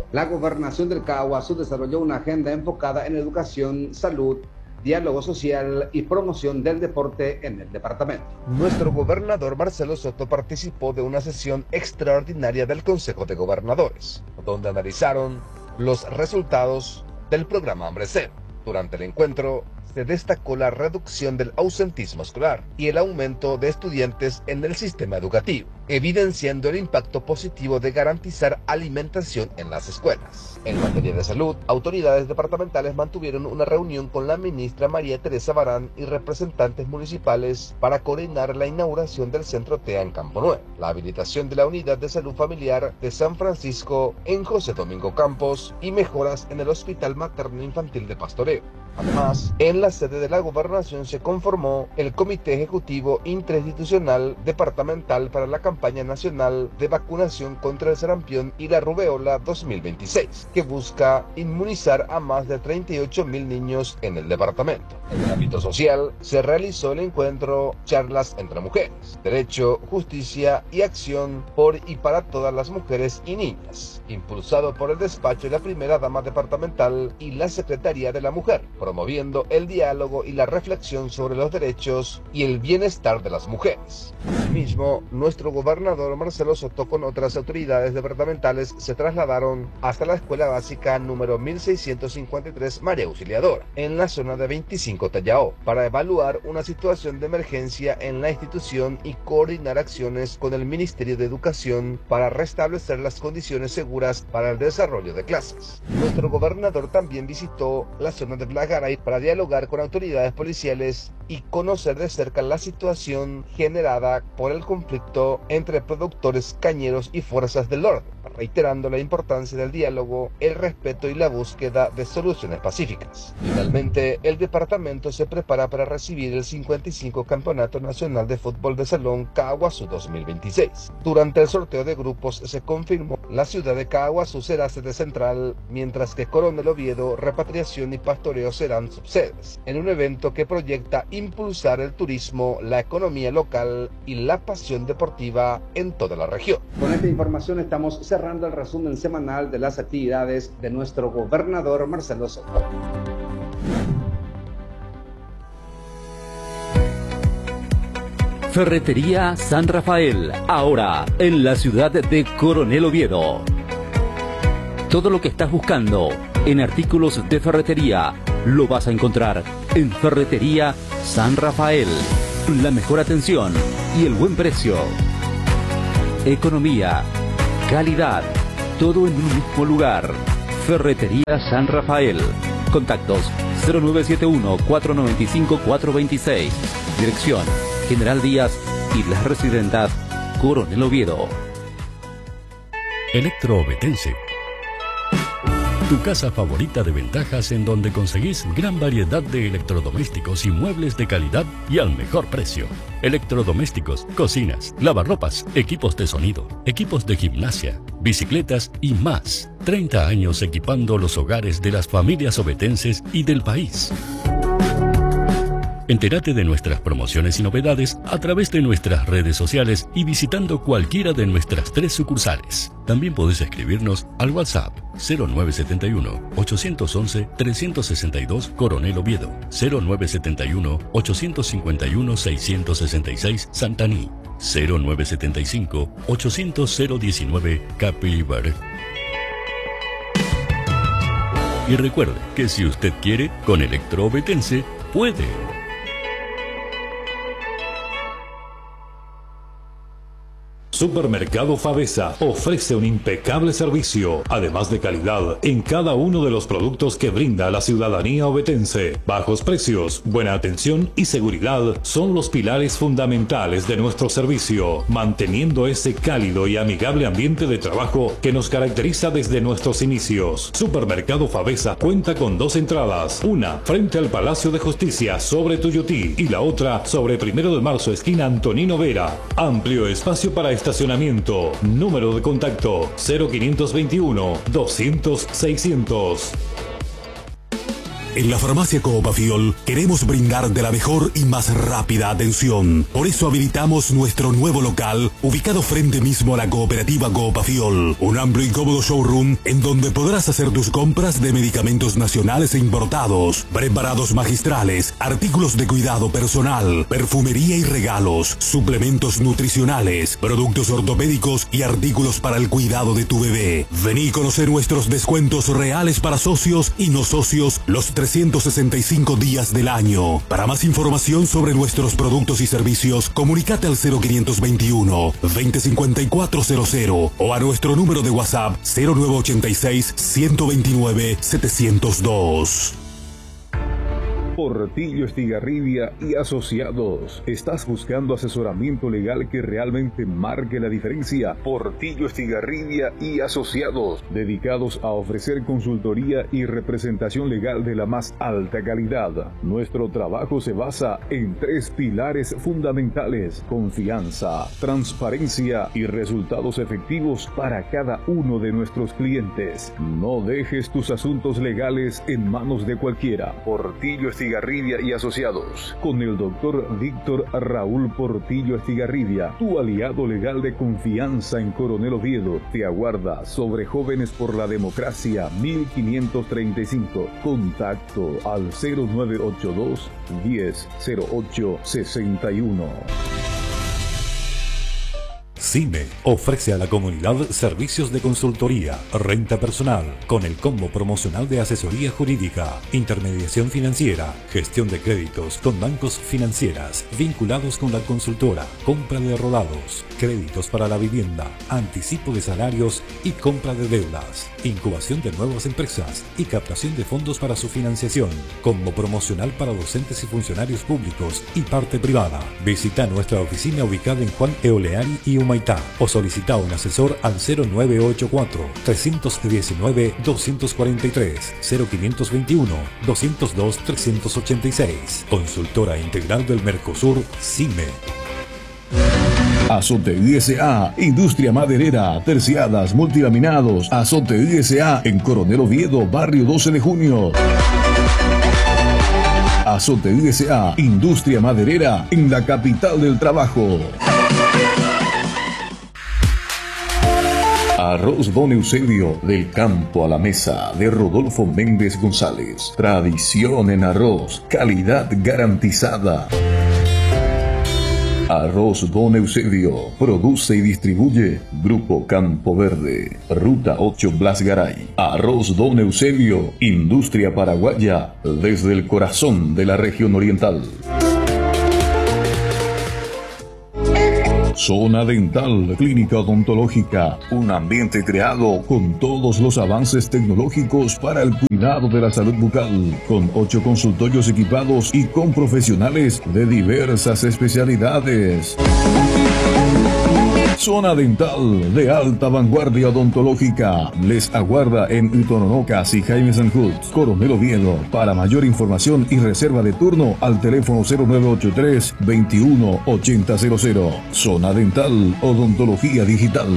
La gobernación del Caaguazú desarrolló una agenda enfocada en educación, salud, diálogo social y promoción del deporte en el departamento. Nuestro gobernador Marcelo Soto participó de una sesión extraordinaria del Consejo de Gobernadores, donde analizaron los resultados del programa Hambre Cero. Durante el encuentro, se destacó la reducción del ausentismo escolar y el aumento de estudiantes en el sistema educativo, evidenciando el impacto positivo de garantizar alimentación en las escuelas. En materia de salud, autoridades departamentales mantuvieron una reunión con la ministra María Teresa Barán y representantes municipales para coordinar la inauguración del Centro TEA en Campo Nuevo, la habilitación de la Unidad de Salud Familiar de San Francisco en José Domingo Campos y mejoras en el Hospital Materno Infantil de Pastoreo. Además, en la sede de la gobernación se conformó el Comité Ejecutivo Interinstitucional Departamental para la Campaña Nacional de Vacunación contra el Sarampión y la Rubeola 2026, que busca inmunizar a más de 38.000 niños en el departamento. En el ámbito social, se realizó el encuentro Charlas entre Mujeres, Derecho, Justicia y Acción por y para todas las mujeres y niñas, impulsado por el despacho de la primera dama departamental y la Secretaría de la Mujer, promoviendo el diálogo y la reflexión sobre los derechos y el bienestar de las mujeres. Asimismo, nuestro gobernador Marcelo Soto con otras autoridades departamentales se trasladaron hasta la escuela básica número 1653 María Auxiliadora, en la zona de 25 Tallao, para evaluar una situación de emergencia en la institución y coordinar acciones con el Ministerio de Educación para restablecer las condiciones seguras para el desarrollo de clases. Nuestro gobernador también visitó la zona de Blagaray para dialogar con autoridades policiales y conocer de cerca la situación generada por el conflicto entre productores cañeros y fuerzas del orden, reiterando la importancia del diálogo, el respeto y la búsqueda de soluciones pacíficas. Finalmente, el departamento se prepara para recibir el 55 Campeonato Nacional de Fútbol de Salón Caaguazú 2026. Durante el sorteo de grupos se confirmó la ciudad de Caaguazú será sede central, mientras que Coronel Oviedo, Repatriación y Pastoreo serán subsedes, en un evento que proyecta impulsar el turismo, la economía local y la pasión deportiva en toda la región. Con esta información estamos cerrando el resumen semanal de las actividades de nuestro gobernador Marcelo Soto. Ferretería San Rafael, ahora en la ciudad de Coronel Oviedo. Todo lo que estás buscando en artículos de ferretería lo vas a encontrar en Ferretería San Rafael. La mejor atención y el buen precio. Economía, calidad, todo en un mismo lugar. Ferretería San Rafael. Contactos 0971-495-426. Dirección General Díaz y Las Residentas, Coronel Oviedo. Electroovetense. Tu casa favorita de ventajas en donde conseguís gran variedad de electrodomésticos y muebles de calidad y al mejor precio. Electrodomésticos, cocinas, lavarropas, equipos de sonido, equipos de gimnasia, bicicletas y más. 30 años equipando los hogares de las familias ovetenses y del país. Entérate de nuestras promociones y novedades a través de nuestras redes sociales y visitando cualquiera de nuestras 3 sucursales. También podés escribirnos al WhatsApp 0971-811-362 Coronel Oviedo, 0971-851-666 Santaní, 0975-800-019 Capilbar. Y recuerde que si usted quiere, con Electroovetense puede. Supermercado Fabesa ofrece un impecable servicio, además de calidad, en cada uno de los productos que brinda a la ciudadanía ovetense. Bajos precios, buena atención y seguridad son los pilares fundamentales de nuestro servicio, manteniendo ese cálido y amigable ambiente de trabajo que nos caracteriza desde nuestros inicios. Supermercado Fabesa cuenta con 2 entradas, una frente al Palacio de Justicia sobre Tuyutí y la otra sobre 1 de Marzo esquina Antonino Vera. Amplio espacio para estacionamiento. Número de contacto 0521 200 600. En la farmacia Coopafiol queremos brindarte la mejor y más rápida atención. Por eso habilitamos nuestro nuevo local, ubicado frente mismo a la cooperativa Coopafiol. Un amplio y cómodo showroom en donde podrás hacer tus compras de medicamentos nacionales e importados, preparados magistrales, artículos de cuidado personal, perfumería y regalos, suplementos nutricionales, productos ortopédicos y artículos para el cuidado de tu bebé. Vení a conocer nuestros descuentos reales para socios y no socios los 365 días del año. Para más información sobre nuestros productos y servicios, comunicate al 0521 205400 o a nuestro número de WhatsApp 0986 129 702. Portillo Estigarribia y Asociados. ¿Estás buscando asesoramiento legal que realmente marque la diferencia? Portillo Estigarribia y Asociados, dedicados a ofrecer consultoría y representación legal de la más alta calidad. Nuestro trabajo se basa en 3 pilares fundamentales: confianza, transparencia y resultados efectivos para cada uno de nuestros clientes. No dejes tus asuntos legales en manos de cualquiera. Portillo Estigarribia y Asociados, con el doctor Víctor Raúl Portillo Estigarribia, tu aliado legal de confianza en Coronel Oviedo. Te aguarda sobre Jóvenes por la Democracia 1535. Contacto al 0982 1008 61. CIME ofrece a la comunidad servicios de consultoría, renta personal, con el combo promocional de asesoría jurídica, intermediación financiera, gestión de créditos con bancos financieras vinculados con la consultora, compra de rolados, créditos para la vivienda, anticipo de salarios y compra de deudas, incubación de nuevas empresas y captación de fondos para su financiación, combo promocional para docentes y funcionarios públicos y parte privada. Visita nuestra oficina ubicada en Juan Eoleari y Humaitá o solicita un asesor al 0984 319 243 0521 202 386. Consultora Integral del Mercosur, CIME. Azote ISA, industria maderera, terciadas, multilaminados. Azote ISA en Coronel Oviedo, barrio 12 de junio. Azote ISA, industria maderera en la capital del trabajo. Arroz Don Eusebio, del campo a la mesa, de Rodolfo Méndez González. Tradición en arroz, calidad garantizada. Arroz Don Eusebio, produce y distribuye Grupo Campo Verde, Ruta 8 Blas Garay. Arroz Don Eusebio, industria paraguaya, desde el corazón de la región oriental. Zona Dental, clínica odontológica, un ambiente creado con todos los avances tecnológicos para el cuidado de la salud bucal, con 8 consultorios equipados y con profesionales de diversas especialidades. Zona Dental de alta vanguardia odontológica les aguarda en Utononocas y Jaime Sanjud, Coronel Oviedo. Para mayor información y reserva de turno al teléfono 0983 21 8000. Zona Dental, odontología digital.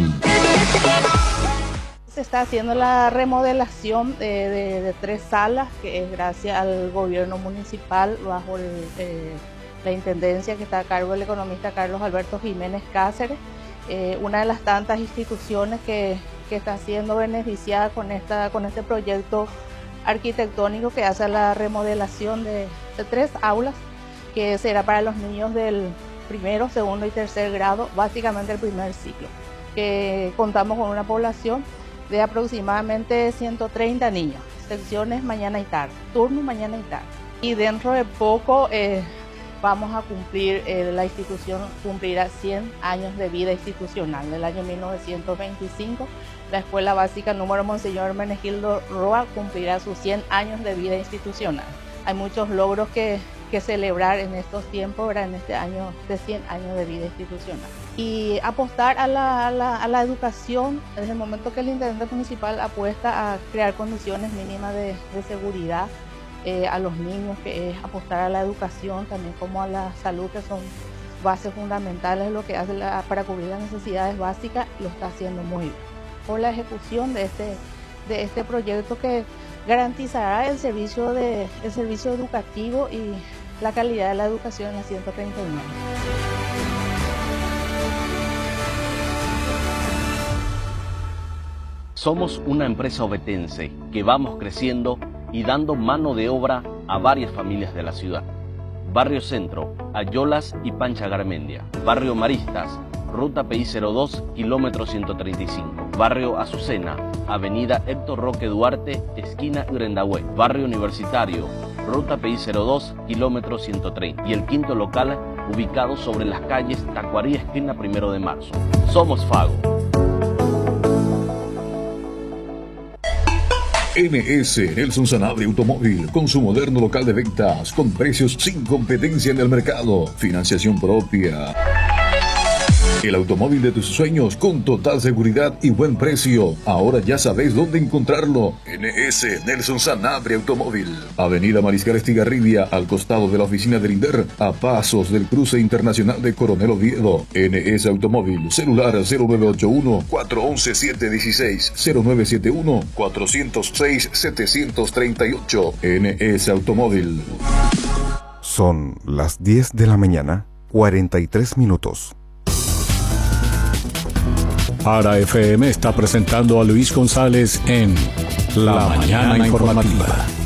Se está haciendo la remodelación de 3 salas, que es gracias al gobierno municipal bajo la intendencia que está a cargo del economista Carlos Alberto Jiménez Cáceres. Una de las tantas instituciones que está siendo beneficiada con este proyecto arquitectónico que hace la remodelación de 3 aulas, que será para los niños del primero, segundo y tercer grado, básicamente el primer ciclo, que contamos con una población de aproximadamente 130 niños, secciones mañana y tarde, turno mañana y tarde. Y dentro de poco vamos a cumplir, la institución cumplirá 100 años de vida institucional. Del año 1925, la Escuela Básica número Monseñor Hermenegildo Roa cumplirá sus 100 años de vida institucional. Hay muchos logros que celebrar en estos tiempos, ¿verdad? En este año de 100 años de vida institucional. Y apostar a la educación desde el momento que el intendente municipal apuesta a crear condiciones mínimas de seguridad a los niños, que es apostar a la educación, también como a la salud, que son bases fundamentales, lo que hace para cubrir las necesidades básicas, lo está haciendo muy bien. Por la ejecución de este proyecto que garantizará el servicio educativo y la calidad de la educación en la 139. Somos una empresa ovetense que vamos creciendo y dando mano de obra a varias familias de la ciudad. Barrio Centro, Ayolas y Pancha Garmendia. Barrio Maristas, Ruta PI 02, kilómetro 135. Barrio Azucena, Avenida Héctor Roque Duarte, esquina Urendahue. Barrio Universitario, Ruta PI 02, kilómetro 130. Y el quinto local, ubicado sobre las calles Tacuarí, esquina 1 de marzo. Somos Fago. NS Nelson Sanabria Automóvil, con su moderno local de ventas, con precios sin competencia en el mercado, financiación propia. El automóvil de tus sueños con total seguridad y buen precio. Ahora ya sabéis dónde encontrarlo. NS Nelson Sanabria Automóvil. Avenida Mariscal Estigarribia, al costado de la oficina del INDER, a pasos del cruce internacional de Coronel Oviedo. NS Automóvil. Celular 0981-411-716. 0971-406-738. NS Automóvil. Son las 10 de la mañana, 43 minutos. Ara FM está presentando a Luis González en La Mañana Informativa.